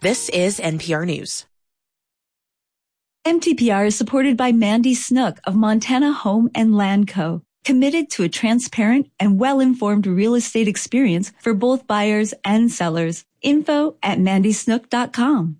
This is NPR News. MTPR is supported by Mandy Snook of Montana Home and Land Co., committed to a transparent and well-informed real estate experience for both buyers and sellers. Info at mandysnook.com.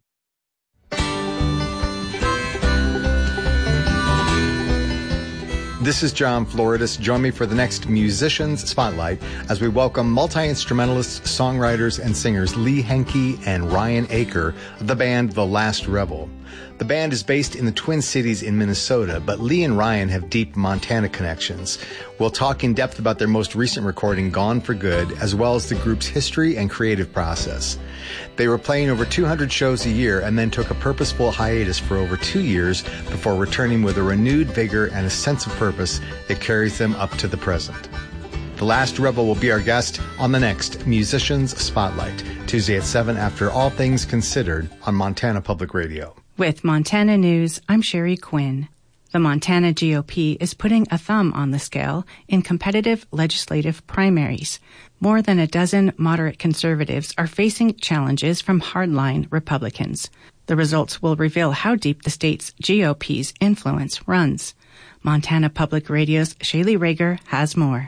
This is John Floridis. Join me for the next Musicians Spotlight as we welcome multi-instrumentalists, songwriters, and singers Lee Henke and Ryan Aker of the band The Last Rebel. The band is based in the Twin Cities in Minnesota, but Lee and Ryan have deep Montana connections. We'll talk in depth about their most recent recording, Gone for Good, as well as the group's history and creative process. They were playing over 200 shows a year and then took a purposeful hiatus for over 2 years before returning with a renewed vigor and a sense of purpose that carries them up to the present. The Last Rebel will be our guest on the next Musicians Spotlight, Tuesday at 7 after All Things Considered on Montana Public Radio. With Montana News, I'm Sherry Quinn. The Montana GOP is putting a thumb on the scale in competitive legislative primaries. More than a dozen moderate conservatives are facing challenges from hardline Republicans. The results will reveal how deep the state's GOP's influence runs. Montana Public Radio's Shaylee Rager has more.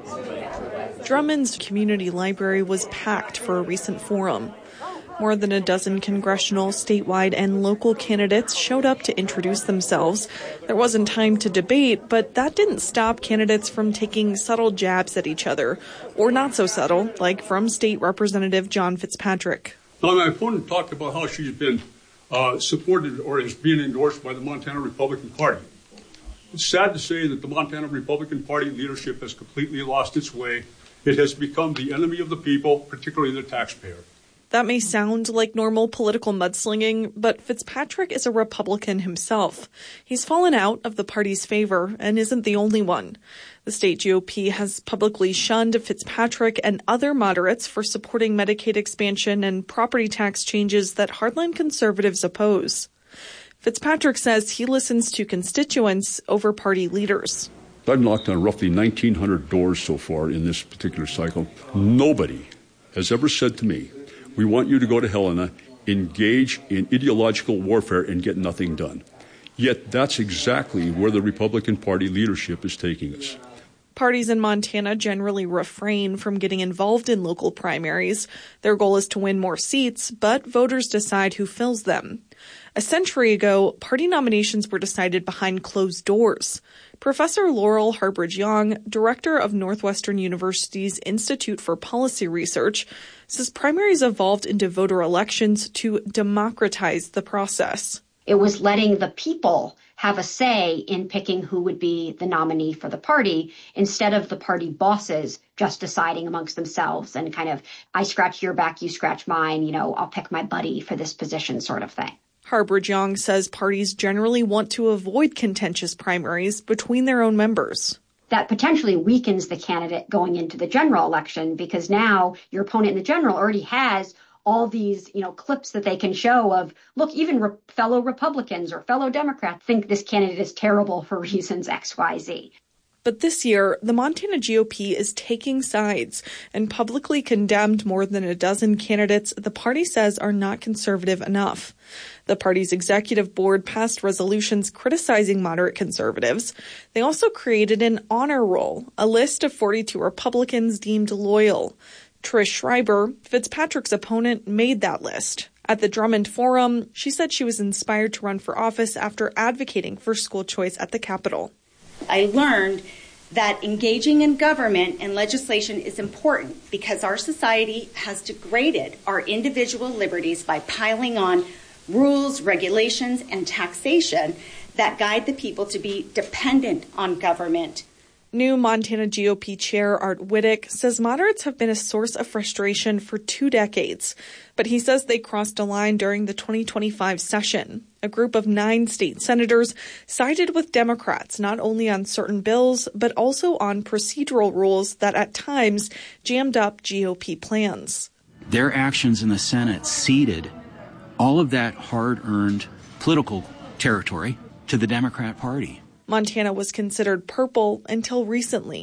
Drummond's Community Library was packed for a recent forum. More than a dozen congressional, statewide, and local candidates showed up to introduce themselves. There wasn't time to debate, but that didn't stop candidates from taking subtle jabs at each other, or not so subtle, like from State Representative John Fitzpatrick. Now, my opponent talked about how she's been supported or is being endorsed by the Montana Republican Party. It's sad to say that the Montana Republican Party leadership has completely lost its way. It has become the enemy of the people, particularly the taxpayer. That may sound like normal political mudslinging, but Fitzpatrick is a Republican himself. He's fallen out of the party's favor and isn't the only one. The state GOP has publicly shunned Fitzpatrick and other moderates for supporting Medicaid expansion and property tax changes that hardline conservatives oppose. Fitzpatrick says he listens to constituents over party leaders. I've knocked on roughly 1,900 doors so far in this particular cycle. Nobody has ever said to me, we want you to go to Helena, engage in ideological warfare, and get nothing done. Yet that's exactly where the Republican Party leadership is taking us. Parties in Montana generally refrain from getting involved in local primaries. Their goal is to win more seats, but voters decide who fills them. A century ago, party nominations were decided behind closed doors. Professor Laurel Harbridge-Young, director of Northwestern University's Institute for Policy Research, says primaries evolved into voter elections to democratize the process. It was letting the people have a say in picking who would be the nominee for the party instead of the party bosses just deciding amongst themselves and kind of, I scratch your back, you scratch mine, I'll pick my buddy for this position sort of thing. Harbridge-Young says parties generally want to avoid contentious primaries between their own members. That potentially weakens the candidate going into the general election because now your opponent in the general already has all these, clips that they can show of, look, even fellow Republicans or fellow Democrats think this candidate is terrible for reasons X, Y, Z. But this year, the Montana GOP is taking sides and publicly condemned more than a dozen candidates the party says are not conservative enough. The party's executive board passed resolutions criticizing moderate conservatives. They also created an honor roll, a list of 42 Republicans deemed loyal. Trish Schreiber, Fitzpatrick's opponent, made that list. At the Drummond Forum, she said she was inspired to run for office after advocating for school choice at the Capitol. I learned that engaging in government and legislation is important because our society has degraded our individual liberties by piling on rules, regulations, and taxation that guide the people to be dependent on government. New Montana GOP Chair Art Wittick says moderates have been a source of frustration for 2 decades, but he says they crossed a line during the 2025 session. A group of 9 state senators sided with Democrats not only on certain bills, but also on procedural rules that at times jammed up GOP plans. Their actions in the Senate ceded all of that hard-earned political territory to the Democrat Party. Montana was considered purple until recently.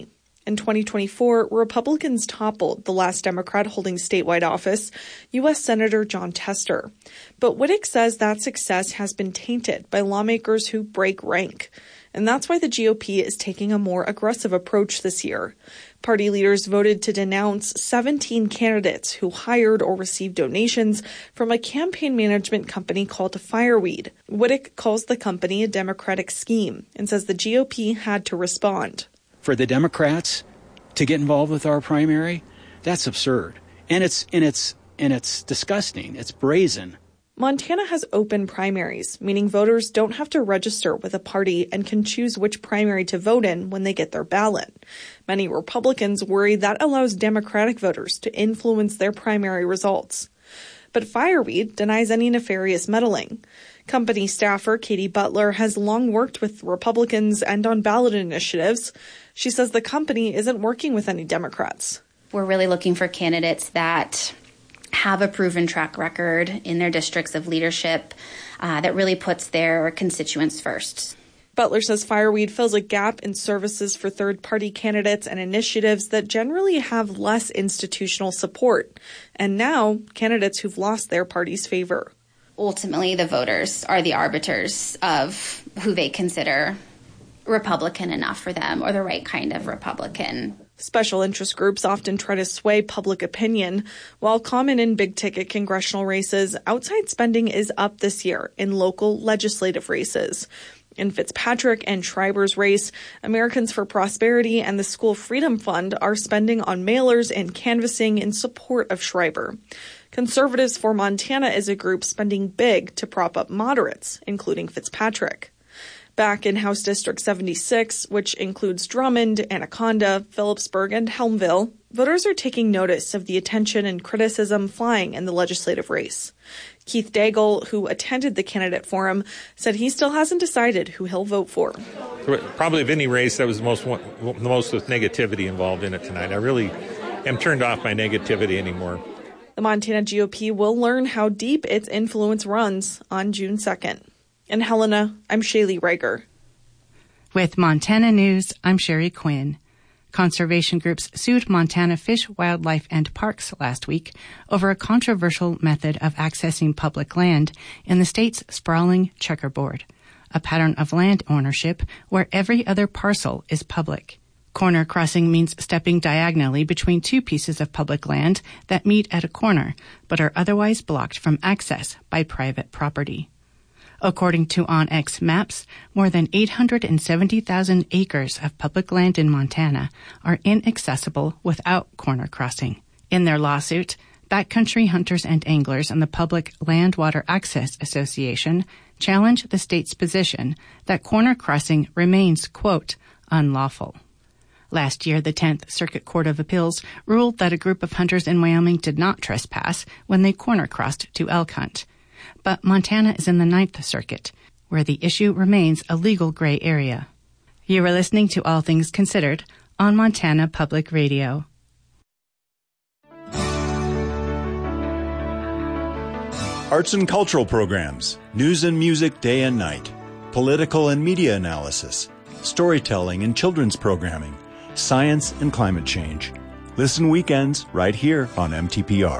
In 2024, Republicans toppled the last Democrat holding statewide office, U.S. Senator Jon Tester. But Wittek says that success has been tainted by lawmakers who break rank. And that's why the GOP is taking a more aggressive approach this year. Party leaders voted to denounce 17 candidates who hired or received donations from a campaign management company called Fireweed. Wittek calls the company a Democratic scheme and says the GOP had to respond. For the Democrats to get involved with our primary, that's absurd. And it's disgusting. It's brazen. Montana has open primaries, meaning voters don't have to register with a party and can choose which primary to vote in when they get their ballot. Many Republicans worry that allows Democratic voters to influence their primary results. But Fireweed denies any nefarious meddling. Company staffer Katie Butler has long worked with Republicans and on ballot initiatives. She says the company isn't working with any Democrats. We're really looking for candidates that have a proven track record in their districts of leadership that really puts their constituents first. Butler says Fireweed fills a gap in services for third-party candidates and initiatives that generally have less institutional support, and now candidates who've lost their party's favor. Ultimately, the voters are the arbiters of who they consider Republican enough for them or the right kind of Republican. Special interest groups often try to sway public opinion. While common in big-ticket congressional races, outside spending is up this year in local legislative races. In Fitzpatrick and Schreiber's race, Americans for Prosperity and the School Freedom Fund are spending on mailers and canvassing in support of Schreiber. Conservatives for Montana is a group spending big to prop up moderates, including Fitzpatrick. Back in House District 76, which includes Drummond, Anaconda, Phillipsburg, and Helmville, voters are taking notice of the attention and criticism flying in the legislative race. Keith Daigle, who attended the candidate forum, said he still hasn't decided who he'll vote for. Probably of any race, that was the most with negativity involved in it tonight. I really am turned off by negativity anymore. The Montana GOP will learn how deep its influence runs on June 2nd. In Helena, I'm Shaylee Reiger. With Montana News, I'm Sherry Quinn. Conservation groups sued Montana Fish, Wildlife, and Parks last week over a controversial method of accessing public land in the state's sprawling checkerboard, a pattern of land ownership where every other parcel is public. Corner crossing means stepping diagonally between two pieces of public land that meet at a corner, but are otherwise blocked from access by private property. According to OnX Maps, more than 870,000 acres of public land in Montana are inaccessible without corner crossing. In their lawsuit, backcountry hunters and anglers and the Public Land Water Access Association challenge the state's position that corner crossing remains, quote, unlawful. Last year, the 10th Circuit Court of Appeals ruled that a group of hunters in Wyoming did not trespass when they corner crossed to elk hunt. But Montana is in the 9th Circuit, where the issue remains a legal gray area. You are listening to All Things Considered on Montana Public Radio. Arts and cultural programs, news and music day and night, political and media analysis, storytelling and children's programming, science and climate change. Listen weekends right here on MTPR.